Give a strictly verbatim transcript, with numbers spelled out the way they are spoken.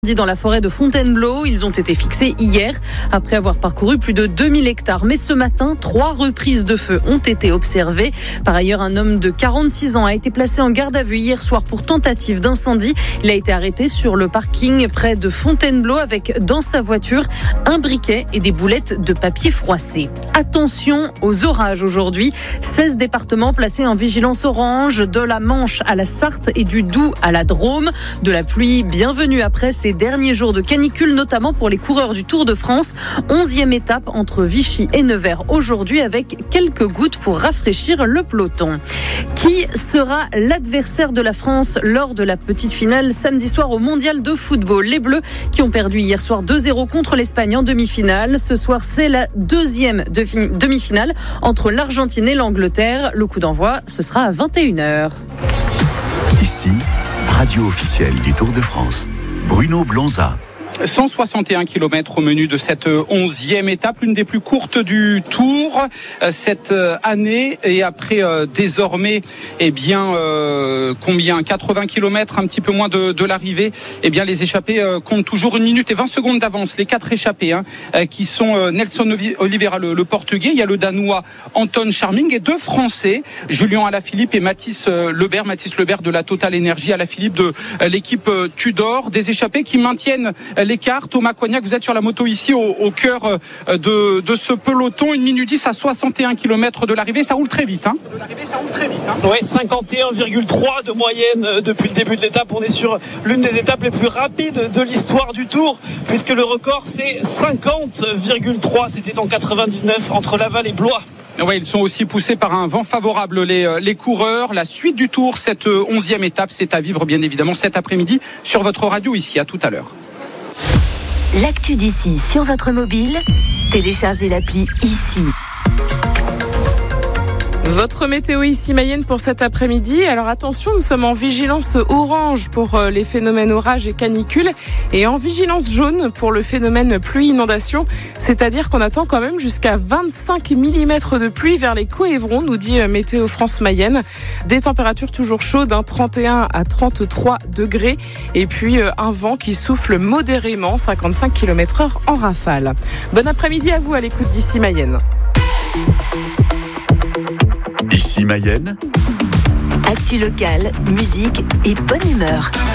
Dans la forêt de Fontainebleau, ils ont été fixés hier après avoir parcouru plus de deux mille hectares. Mais ce matin, trois reprises de feu ont été observées. Par ailleurs, un homme de quarante-six ans a été placé en garde à vue hier soir pour tentative d'incendie. Il a été arrêté sur le parking près de Fontainebleau avec dans sa voiture un briquet et des boulettes de papier froissé. Attention aux orages aujourd'hui. seize départements placés en vigilance orange, de la Manche à la Sarthe et du Doubs à la Drôme. De la pluie bienvenue après ces derniers jours de canicule, notamment pour les coureurs du Tour de France. onzième étape entre Vichy et Nevers aujourd'hui avec quelques gouttes pour rafraîchir le peloton. Qui sera l'adversaire de la France lors de la petite finale samedi soir au Mondial de football? Les Bleus qui ont perdu hier soir deux zéro contre l'Espagne en demi-finale. Ce soir, c'est la deuxième demi-finale entre l'Argentine et l'Angleterre. Le coup d'envoi, ce sera à vingt et une heures. Ici, radio officielle du Tour de France. Bruno Blonza. cent soixante et un kilomètres au menu de cette onzième étape, l'une des plus courtes du Tour cette année. Et après euh, désormais, eh bien, euh, combien quatre-vingts kilomètres, un petit peu moins de, de l'arrivée. Eh bien, les échappés euh, comptent toujours une minute et vingt secondes d'avance. Les quatre échappés, hein, euh, qui sont euh, Nelson Oliveira, le, le Portugais. Il y a le Danois Anton Charming et deux Français, Julien Alaphilippe et Mathis euh, Lebert. Mathis Lebert de la Total Energy, Alaphilippe de euh, l'équipe euh, Tudor. Des échappés qui maintiennent euh, l'écart. Thomas Cognac, vous êtes sur la moto ici au, au cœur de, de ce peloton. Une minute dix à soixante et un kilomètres de l'arrivée. Ça roule très vite. Hein. De l'arrivée, ça roule très vite. Hein. Ouais, cinquante et un virgule trois de moyenne depuis le début de l'étape. On est sur l'une des étapes les plus rapides de l'histoire du Tour, puisque le record c'est cinquante virgule trois. C'était en quatre-vingt-dix-neuf entre Laval et Blois. Ouais, ils sont aussi poussés par un vent favorable, les, les coureurs. La suite du Tour, cette onzième étape, c'est à vivre bien évidemment cet après-midi sur votre radio ici. À tout à l'heure. L'actu d'ici sur votre mobile, téléchargez l'appli ici. Votre météo ici Mayenne pour cet après-midi. Alors attention, nous sommes en vigilance orange pour les phénomènes orage et canicule et en vigilance jaune pour le phénomène pluie-inondation. C'est-à-dire qu'on attend quand même jusqu'à vingt-cinq millimètres de pluie vers les Coëvrons, nous dit Météo France Mayenne. Des températures toujours chaudes, hein, trente et un à trente-trois degrés. Et puis un vent qui souffle modérément, cinquante-cinq kilomètres heure en rafale. Bon après-midi à vous à l'écoute d'ici Mayenne. Ici Mayenne. Actu locale, musique et bonne humeur.